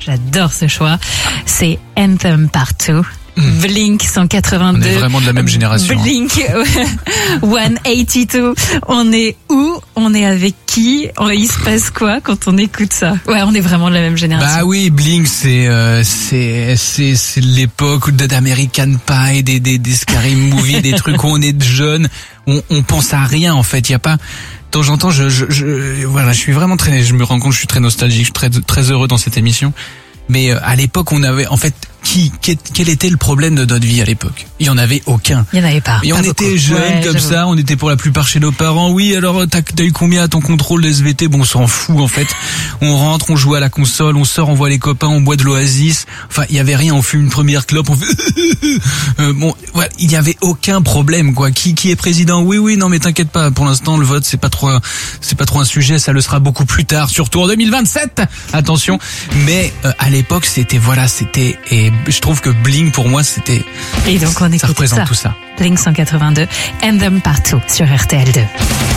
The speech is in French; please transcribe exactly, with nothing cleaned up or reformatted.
j'adore ce choix. C'est Anthem Part deux. Mmh. Blink cent quatre-vingt-deux. On est vraiment de la même génération. Blink cent quatre-vingt-deux. On est où? On est avec qui? Il se passe quoi quand on écoute ça? Ouais, on est vraiment de la même génération. Bah oui, Blink, c'est euh, c'est c'est c'est l'époque d'American Pie, des des des Scary Movie, des trucs où on est jeunes, on on pense à rien en fait. Il y a pas. De temps en temps, je je je voilà, je suis vraiment très, je me rends compte, je suis très nostalgique, je suis très très heureux dans cette émission. Mais euh, à l'époque, on avait en fait qui quel était le problème de notre vie à l'époque? Il y en avait aucun. Il y en avait pas. Et pas on beaucoup. était jeunes ouais, comme j'avoue. ça, on était pour la plupart chez nos parents. Oui, alors t'as t'as eu combien à ton contrôle de S V T? Bon, on s'en fout en fait. On rentre, on joue à la console, on sort, on voit les copains, on boit de l'Oasis. Enfin, il y avait rien, on fume une première clope, on fait euh, bon, voilà, il y avait aucun problème quoi. Qui qui est président? Oui oui, non mais t'inquiète pas, pour l'instant le vote c'est pas trop c'est pas trop un sujet, ça le sera beaucoup plus tard, surtout en deux mille vingt-sept. Attention, mais euh, à l'époque, c'était voilà, c'était et je trouve que Blink pour moi, c'était Et donc on ça écoute représente ça. tout ça. Blink cent quatre-vingt-deux, Anthem Part deux sur R T L deux.